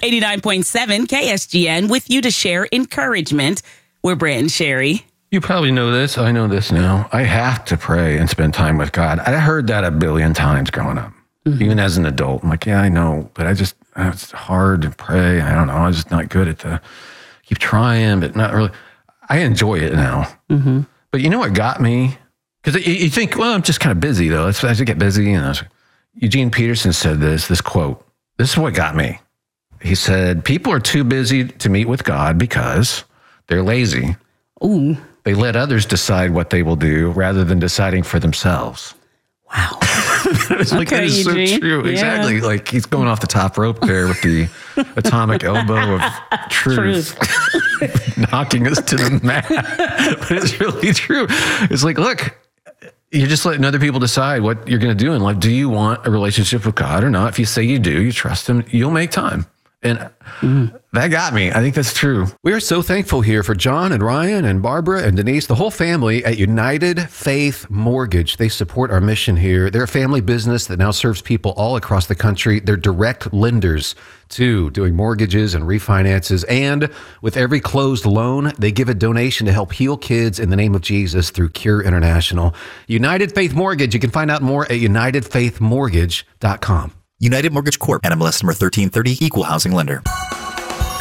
89.7 KSGN with you to share encouragement. We're Brant and Sherry. You probably know this. I know this now. I have to pray and spend time with God. I heard that a billion times growing up, even as an adult. I'm like, yeah, I know, but it's hard to pray. I don't know. I'm just not good at keep trying, but not really. I enjoy it now. But you know what got me? Because you think, well, I'm just kind of busy, though. As I get busy. Eugene Peterson said this quote. This is what got me. He said, people are too busy to meet with God because they're lazy. Ooh. They let others decide what they will do rather than deciding for themselves. Wow. It's like, that is Eugene. so true. Yeah. Exactly. Like he's going off the top rope there with the atomic elbow of truth. Knocking us to the mat. But it's really true. It's like, look, you're just letting other people decide what you're going to do in life. Do you want a relationship with God or not? If you say you do, you trust him, you'll make time. And that got me. I think that's true. We are so thankful here for John and Ryan and Barbara and Denise, the whole family at United Faith Mortgage. They support our mission here. They're a family business that now serves people all across the country. They're direct lenders too, doing mortgages and refinances. And with every closed loan, they give a donation to help heal kids in the name of Jesus through Cure International. United Faith Mortgage. You can find out more at unitedfaithmortgage.com. United Mortgage Corp. NMLS number 1330, Equal Housing Lender.